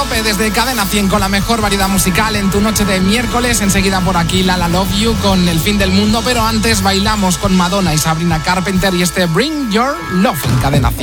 tope desde Cadena 100 con la mejor variedad musical en tu noche de miércoles. Enseguida por aquí Lala Love You con El Fin del Mundo, pero antes bailamos con Madonna y Sabrina Carpenter y este Bring Your Love en Cadena 100.